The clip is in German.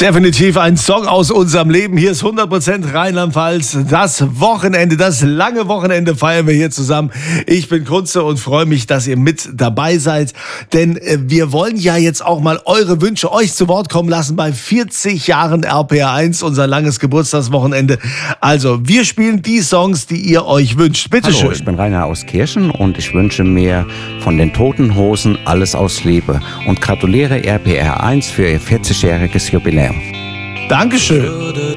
Definitiv ein Song aus unserem Leben. Hier ist 100% Rheinland-Pfalz. Das Wochenende, das lange Wochenende feiern wir hier zusammen. Ich bin Kunze und freue mich, dass ihr mit dabei seid. Denn wir wollen ja jetzt auch mal eure Wünsche euch zu Wort kommen lassen bei 40 Jahren RPR1, unser langes Geburtstagswochenende. Also, wir spielen die Songs, die ihr euch wünscht. Bitte Hallo, schön. ich bin Rainer aus Kirchen und ich wünsche mir von den Toten Hosen Alles aus Liebe und gratuliere RPR1 für ihr 40-jähriges Jubiläum. Dankeschön.